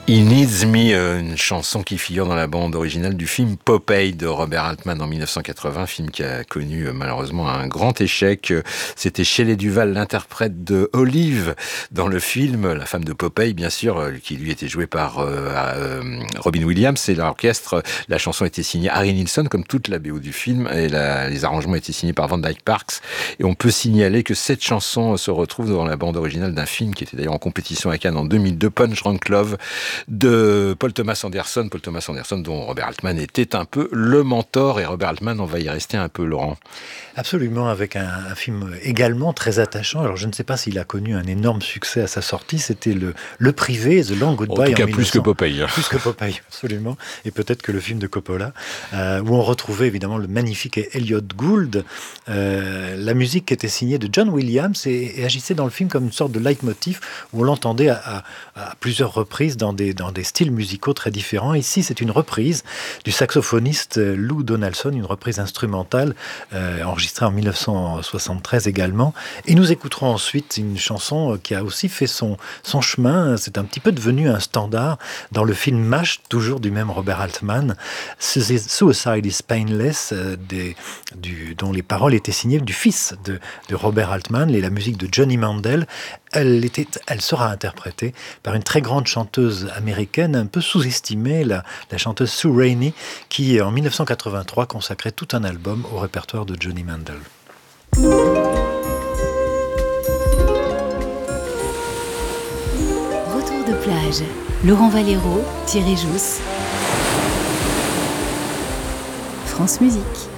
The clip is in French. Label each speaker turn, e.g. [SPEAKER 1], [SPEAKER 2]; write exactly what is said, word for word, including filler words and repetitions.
[SPEAKER 1] He Needs Me, une chanson qui figure dans la bande originale du film Popeye de Robert Altman en mille neuf cent quatre-vingts, film qui a connu malheureusement un grand échec. C'était Shelley Duvall, l'interprète de Olive dans le film, la femme de Popeye bien sûr, qui lui était jouée par euh, Robin Williams, et l'orchestre. La chanson était signée Harry Nilsson comme toute la B O du film, et la, les arrangements étaient signés par Van Dyke Parks. Et on peut signaler que cette chanson se retrouve dans la bande originale d'un film qui était d'ailleurs en compétition à Cannes en deux mille deux, Punch Drunk Love, de Paul Thomas Anderson, Paul Thomas Anderson dont Robert Altman était un peu le mentor, et Robert Altman, on va y rester un peu, Laurent.
[SPEAKER 2] Absolument, avec un, un film également très attachant. Alors je ne sais pas s'il a connu un énorme succès à sa sortie, c'était le, le Privé, The Long Goodbye.
[SPEAKER 1] En tout cas,
[SPEAKER 2] en
[SPEAKER 1] plus
[SPEAKER 2] mille neuf cents
[SPEAKER 1] que Popeye.
[SPEAKER 2] Plus que Popeye, absolument. Et peut-être que le film de Coppola, euh, où on retrouvait évidemment le magnifique Elliot Gould. Euh, la musique était signée de John Williams et, et agissait dans le film comme une sorte de leitmotiv où on l'entendait à, à, à plusieurs reprises dans des, dans des styles musicaux très différents. Ici, c'est une reprise du saxophoniste Lou Donaldson, une reprise instrumentale euh, enregistrée en mille neuf cent soixante-treize également. Et nous écouterons ensuite une chanson qui a aussi fait son, son chemin. C'est un petit peu devenu un standard dans le film MASH, toujours du même Robert Altman. Suicide is Painless, euh, des, du, dont les paroles étaient signées du fils de, de Robert Altman et la musique de Johnny Mandel. Elle, était, elle sera interprétée par une très grande chanteuse américaine, un peu sous-estimée, la, la chanteuse Sue Rainey, qui en mille neuf cent quatre-vingt-trois consacrait tout un album au répertoire de Johnny Mandel.
[SPEAKER 3] Retour de plage. Laurent Valero, Thierry Jousse. France Musique.